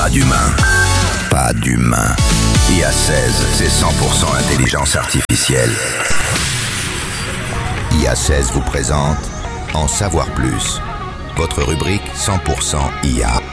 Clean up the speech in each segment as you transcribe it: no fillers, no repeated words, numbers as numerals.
Pas d'humain. Pas d'humain. IA16, c'est 100% intelligence artificielle. IA16 vous présente En savoir plus. Votre rubrique 100% IA.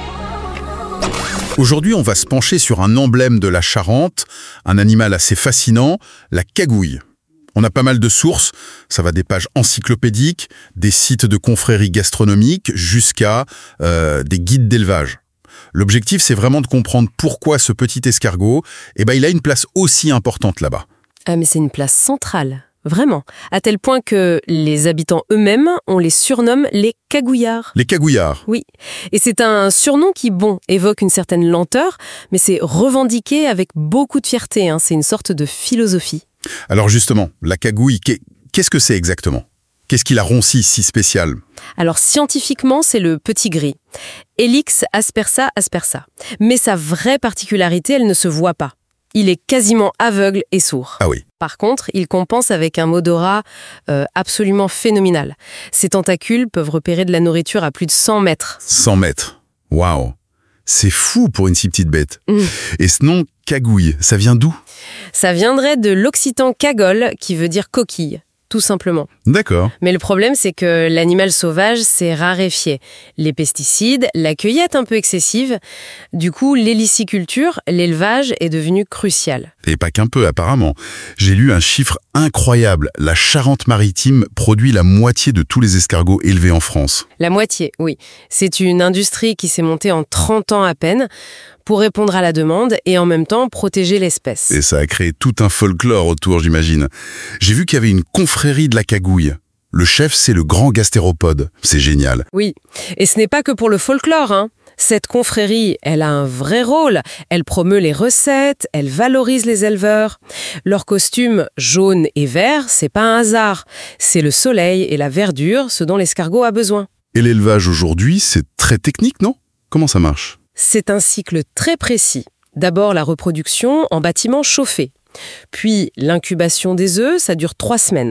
Aujourd'hui, on va se pencher sur un emblème de la Charente, un animal assez fascinant, la cagouille. On a pas mal de sources, ça va des pages encyclopédiques, des sites de confréries gastronomiques, jusqu'à des guides d'élevage. L'objectif, c'est vraiment de comprendre pourquoi ce petit escargot, il a une place aussi importante là-bas. Ah, mais c'est une place centrale, vraiment, à tel point que les habitants eux-mêmes, on les surnomme les cagouillards. Les cagouillards. Oui, et c'est un surnom qui, évoque une certaine lenteur, mais c'est revendiqué avec beaucoup de fierté, c'est une sorte de philosophie. Alors justement, la cagouille, qu'est-ce que c'est exactement ? Qu'est-ce qui la roncit si spécial ? Alors scientifiquement, c'est le petit gris. Helix aspersa aspersa. Mais sa vraie particularité, elle ne se voit pas. Il est quasiment aveugle et sourd. Ah oui. Par contre, il compense avec un odorat absolument phénoménal. Ses tentacules peuvent repérer de la nourriture à plus de 100 mètres. 100 mètres. Waouh. C'est fou pour une si petite bête. Et ce nom, cagouille, ça vient d'où ? Ça viendrait de l'occitan cagole, qui veut dire coquille. Tout simplement. D'accord. Mais le problème, c'est que l'animal sauvage s'est raréfié. Les pesticides, la cueillette un peu excessive. Du coup, l'héliciculture, l'élevage est devenu crucial. Et pas qu'un peu, apparemment. J'ai lu un chiffre incroyable. La Charente-Maritime produit la moitié de tous les escargots élevés en France. La moitié, oui. C'est une industrie qui s'est montée en 30 ans à peine pour répondre à la demande et en même temps protéger l'espèce. Et ça a créé tout un folklore autour, j'imagine. J'ai vu qu'il y avait une confrérie de la cagouille. Le chef, c'est le grand gastéropode. C'est génial. Oui, et ce n'est pas que pour le folklore, Cette confrérie, elle a un vrai rôle. Elle promeut les recettes, elle valorise les éleveurs. Leur costume jaune et vert, c'est pas un hasard. C'est le soleil et la verdure, ce dont l'escargot a besoin. Et l'élevage aujourd'hui, c'est très technique, non ? Comment ça marche ? C'est un cycle très précis. D'abord la reproduction en bâtiment chauffé. Puis l'incubation des œufs, ça dure 3 semaines.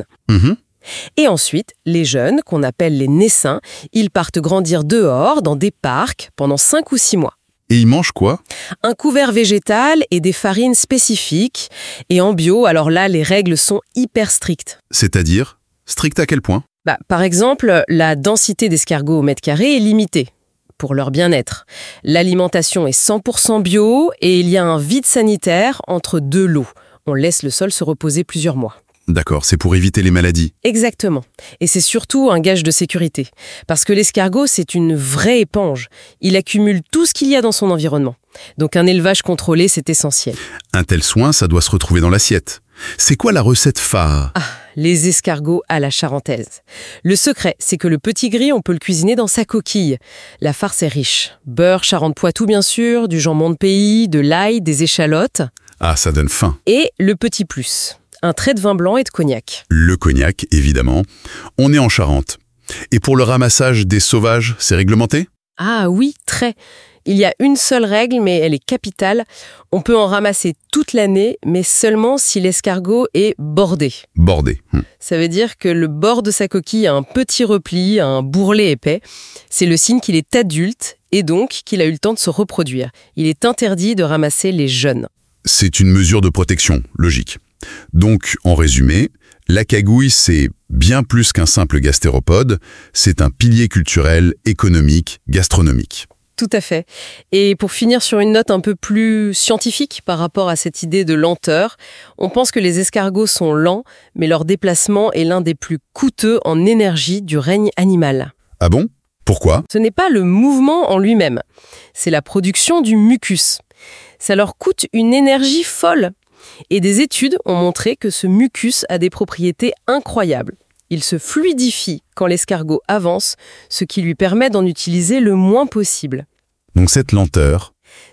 Et ensuite, les jeunes, qu'on appelle les naissins, ils partent grandir dehors, dans des parcs, pendant 5 ou 6 mois. Et ils mangent quoi ? Un couvert végétal et des farines spécifiques. Et en bio, alors là, les règles sont hyper strictes. C'est-à-dire ? Strict à quel point ? Par exemple, la densité d'escargots au mètre carré est limitée pour leur bien-être. L'alimentation est 100% bio et il y a un vide sanitaire entre 2 lots. On laisse le sol se reposer plusieurs mois. D'accord, c'est pour éviter les maladies. Exactement. Et c'est surtout un gage de sécurité. Parce que l'escargot, c'est une vraie éponge. Il accumule tout ce qu'il y a dans son environnement. Donc un élevage contrôlé, c'est essentiel. Un tel soin, ça doit se retrouver dans l'assiette. C'est quoi la recette phare ? Les escargots à la charentaise. Le secret, c'est que le petit gris, on peut le cuisiner dans sa coquille. La farce est riche. Beurre Charente-Poitou, bien sûr, du jambon de pays, de l'ail, des échalotes. Ah, ça donne faim. Et le petit plus, un trait de vin blanc et de cognac. Le cognac, évidemment. On est en Charente. Et pour le ramassage des sauvages, c'est réglementé ? Ah oui, très. Il y a une seule règle, mais elle est capitale. On peut en ramasser toute l'année, mais seulement si l'escargot est bordé. Bordé. Ça veut dire que le bord de sa coquille a un petit repli, un bourrelet épais. C'est le signe qu'il est adulte et donc qu'il a eu le temps de se reproduire. Il est interdit de ramasser les jeunes. C'est une mesure de protection, logique. Donc, en résumé, la cagouille, c'est bien plus qu'un simple gastéropode. C'est un pilier culturel, économique, gastronomique. Tout à fait. Et pour finir sur une note un peu plus scientifique par rapport à cette idée de lenteur, on pense que les escargots sont lents, mais leur déplacement est l'un des plus coûteux en énergie du règne animal. Ah bon ? Pourquoi ? Ce n'est pas le mouvement en lui-même, c'est la production du mucus. Ça leur coûte une énergie folle. Et des études ont montré que ce mucus a des propriétés incroyables. Il se fluidifie quand l'escargot avance, ce qui lui permet d'en utiliser le moins possible. Donc cette lenteur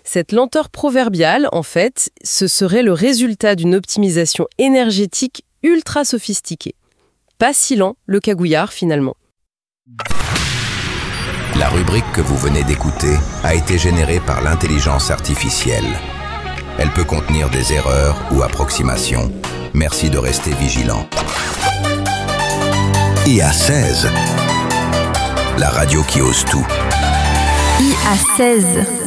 proverbiale, en fait, ce serait le résultat d'une optimisation énergétique ultra sophistiquée. Pas si lent, le cagouillard, finalement. La rubrique que vous venez d'écouter a été générée par l'intelligence artificielle. Elle peut contenir des erreurs ou approximations. Merci de rester vigilant. IA16, la radio qui ose tout. IA16.